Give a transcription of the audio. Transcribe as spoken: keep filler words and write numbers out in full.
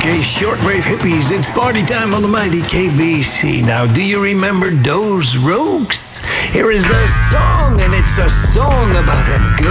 Okay, shortwave hippies, it's party time on the mighty K B C. Now, do you remember those Rogues? Here is a song, and it's a song about a good